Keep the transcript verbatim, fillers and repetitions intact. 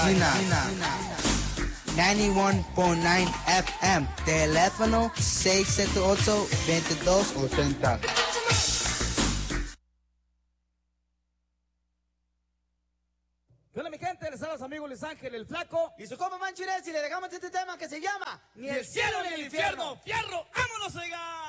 noventa y uno punto nueve F M. Teléfono seis siete ocho, dos dos ocho cero. ¿Qué onda, mi gente? Les habla su amigo Luis Ángel, el Flaco. Y su compa Manchures, y le dejamos este tema que se llama Ni el cielo ni el infierno. ¡Fierro! ¡Vámonos, oiga!